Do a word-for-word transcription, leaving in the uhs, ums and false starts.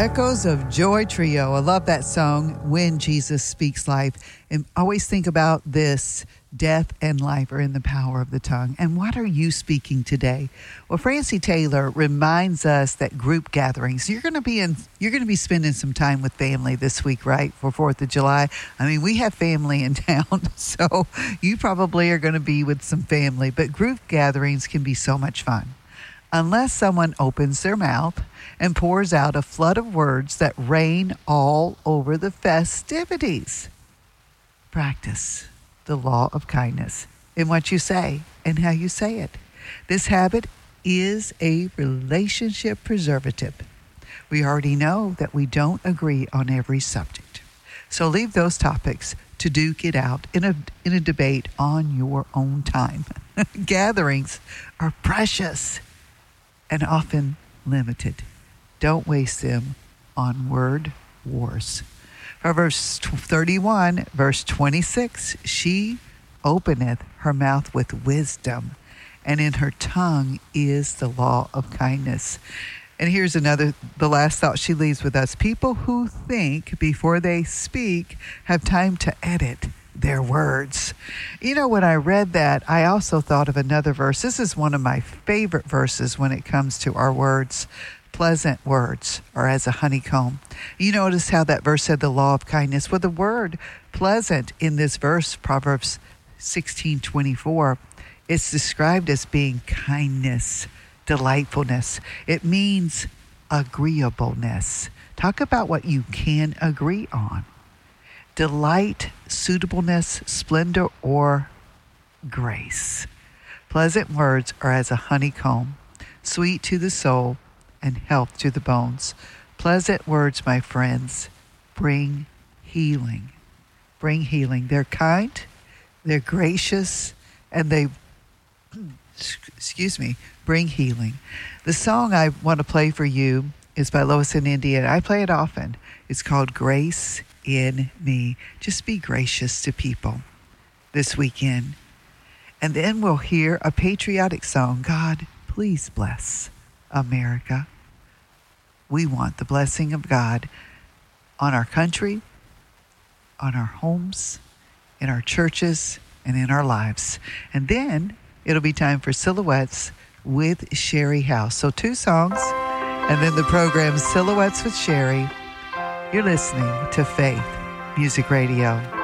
Echoes of Joy Trio. I love that song, When Jesus Speaks Life. And always think about this: death and life are in the power of the tongue. And what are you speaking today? Well, Francie Taylor reminds us that group gatherings, you're going to be in, you're going to be spending some time with family this week, right? For fourth of July. I mean, we have family in town, so you probably are going to be with some family, but group gatherings can be so much fun. Unless someone opens their mouth and pours out a flood of words that rain all over the festivities. Practice the law of kindness in what you say and how you say it. This habit is a relationship preservative. We already know that we don't agree on every subject. So leave those topics to duke it out in a in a debate on your own time. Gatherings are precious and often limited. Don't waste them on word wars. Proverbs thirty-one, verse twenty-six, she openeth her mouth with wisdom, and in her tongue is the law of kindness. And here's another, the last thought she leaves with us. People who think before they speak have time to edit their words. You know, when I read that, I also thought of another verse. This is one of my favorite verses when it comes to our words. Pleasant words are as a honeycomb. You notice how that verse said the law of kindness. Well, the word pleasant in this verse, Proverbs sixteen twenty-four, it's described as being kindness, delightfulness. It means agreeableness. Talk about what you can agree on. Delight, suitableness, splendor, or grace. Pleasant words are as a honeycomb, sweet to the soul and health to the bones. Pleasant words, my friends, bring healing. Bring healing. They're kind, they're gracious, and they, excuse me, bring healing. The song I want to play for you is by Lois and India, and I play it often. It's called Grace in Me. Just be gracious to people this weekend. And then we'll hear a patriotic song, God, please bless America. We want the blessing of God on our country, on our homes, in our churches, and in our lives. And then it'll be time for Silhouettes with Sherry House. So two songs, and then the program Silhouettes with Sherry. You're listening to Faith Music Radio.